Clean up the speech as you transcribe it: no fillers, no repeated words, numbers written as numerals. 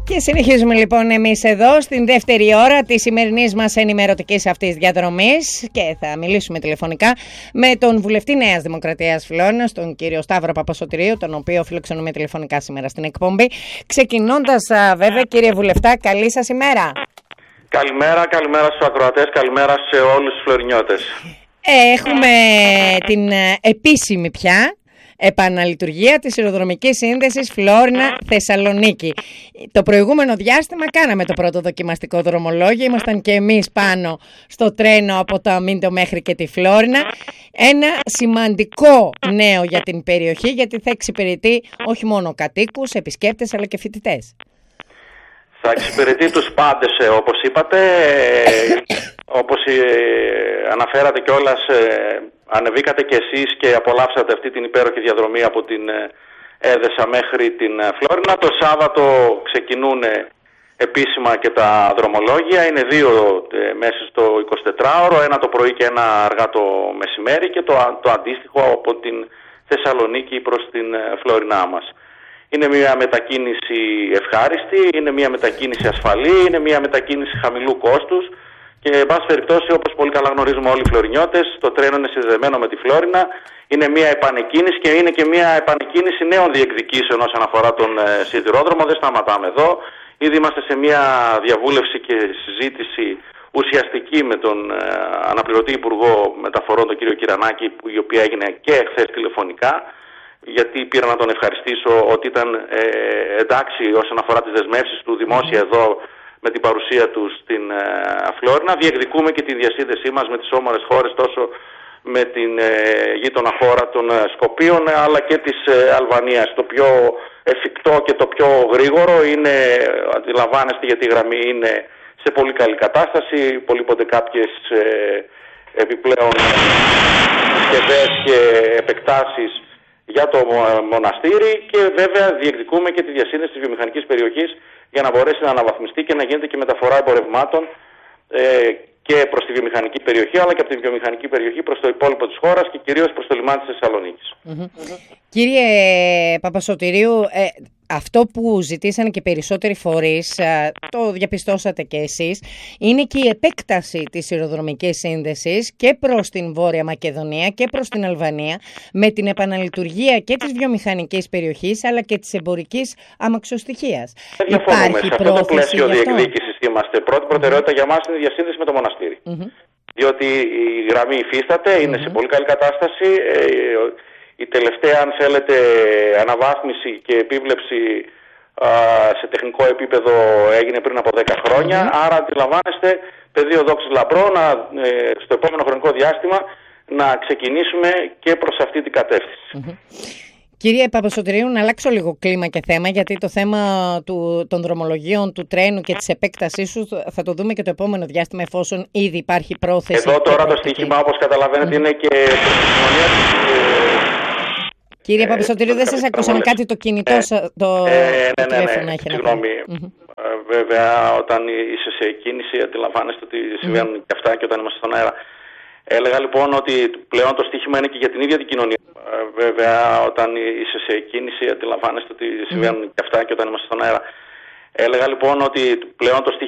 Και συνεχίζουμε λοιπόν εμείς εδώ στην δεύτερη ώρα της σημερινής μας ενημερωτικής αυτής διαδρομής και θα μιλήσουμε τηλεφωνικά με τον βουλευτή Νέας Δημοκρατίας Φλόρινας, τον κύριο Σταύρο Παπασωτηρίου, τον οποίο φιλοξενούμε τηλεφωνικά σήμερα στην εκπομπή. Ξεκινώντας βέβαια, κύριε Βουλευτά, καλή σας ημέρα. Καλημέρα στους ακροατές, καλημέρα σε όλους τους φλωρινιώτες. Έχουμε την επίσημη πια επαναλειτουργία της σιδηροδρομικής σύνδεσης Φλόρινα-Θεσσαλονίκη. Το προηγούμενο διάστημα κάναμε το πρώτο δοκιμαστικό δρομολόγιο. Ήμασταν και εμείς πάνω στο τρένο από το Αμίντο μέχρι και τη Φλόρινα. Ένα σημαντικό νέο για την περιοχή, γιατί θα εξυπηρετεί όχι μόνο κατοίκους, επισκέπτες, αλλά και φοιτητές. Θα εξυπηρετεί τους πάντες, όπως είπατε. Όπως αναφέρατε κιόλας, ανεβήκατε κι εσείς και απολαύσατε αυτή την υπέροχη διαδρομή από την Έδεσα μέχρι την Φλόρινα. Το Σάββατο ξεκινούν επίσημα και τα δρομολόγια. Είναι δύο μέσα στο 24ωρο, ένα το πρωί και ένα αργά το μεσημέρι και το αντίστοιχο από την Θεσσαλονίκη προς την Φλόρινά μας. Είναι μια μετακίνηση ευχάριστη, είναι μια μετακίνηση ασφαλή, είναι μια μετακίνηση χαμηλού κόστους και εν πάση περιπτώσει, όπως πολύ καλά γνωρίζουμε όλοι οι φλωρινιώτες, το τρένο είναι συνδεδεμένο με τη Φλόρινα, είναι μια επανεκκίνηση και είναι και μια επανεκκίνηση νέων διεκδικήσεων όσον αφορά τον σιδηρόδρομο. Δεν σταματάμε εδώ. Ήδη είμαστε σε μια διαβούλευση και συζήτηση ουσιαστική με τον αναπληρωτή Υπουργό Μεταφορών, τον κύριο Κυρανάκη, η οποία έγινε και χθες τηλεφωνικά, γιατί πήρα να τον ευχαριστήσω ότι ήταν εντάξει όσον αφορά τις δεσμεύσεις του δημόσια εδώ με την παρουσία του στην Φλόρινα. Διεκδικούμε και τη διασύνδεσή μας με τις όμορες χώρες, τόσο με την γείτονα χώρα των Σκοπίων αλλά και της Αλβανίας. Το πιο εφικτό και το πιο γρήγορο είναι, αντιλαμβάνεστε, γιατί η γραμμή είναι σε πολύ καλή κατάσταση, υπολείπονται κάποιες επιπλέον συσκευές και επεκτάσεις για το μοναστήρι και βέβαια διεκδικούμε και τη διασύνδεση της βιομηχανικής περιοχής για να μπορέσει να αναβαθμιστεί και να γίνεται και μεταφορά εμπορευμάτων και προς τη βιομηχανική περιοχή αλλά και από τη βιομηχανική περιοχή προς το υπόλοιπο της χώρας και κυρίως προς το λιμάνι της Θεσσαλονίκης. Κύριε Παπασωτηρίου, αυτό που ζητήσανε και περισσότεροι φορείς, το διαπιστώσατε και εσείς, είναι και η επέκταση της σιδηροδρομικής σύνδεσης και προς την Βόρεια Μακεδονία και προς την Αλβανία με την επαναλειτουργία και της βιομηχανικής περιοχής αλλά και της εμπορικής αμαξοστοιχείας. Δεν διαφωνούμε. Σε αυτό το πλαίσιο διεκδίκησης είμαστε. Πρώτη προτεραιότητα για μας είναι η διασύνδεση με το μοναστήρι. Διότι η γραμμή υφίσταται, είναι σε πολύ καλή κατάσταση. Η τελευταία, αν θέλετε, αναβάθμιση και επίβλεψη σε τεχνικό επίπεδο έγινε πριν από 10 χρόνια. Άρα αντιλαμβάνεστε, πεδίο δόξης λαμπρό, στο επόμενο χρονικό διάστημα να ξεκινήσουμε και προς αυτή την κατεύθυνση. Κύριε Παπασωτηρίου, να αλλάξω λίγο κλίμα και θέμα, γιατί το θέμα των δρομολογίων, του τρένου και της επέκτασής του θα το δούμε και το επόμενο διάστημα, εφόσον ήδη υπάρχει πρόθεση. Εδώ τώρα το στοίχημα, όπως καταλαβαίνετε, είναι και προς την κοινωνία. Κύριε Παπασωτηρίου, δεν σας ακούσαμε κάτι το κινητό το τηλέφωνο έχει. Συγγνώμη. Βέβαια, όταν είσαι σε κίνηση, αντιλαμβάνεστε ότι συμβαίνουν και αυτά και όταν είμαστε στον αέρα. Έλεγα λοιπόν ότι πλέον το στοίχημα είναι και για την ίδια την κοινωνία. Βέβαια, όταν είσαι σε κίνηση, αντιλαμβάνεστε ότι συμβαίνουν και αυτά και όταν είμαστε στον αέρα. Έλεγα λοιπόν ότι πλέον το στοίχημα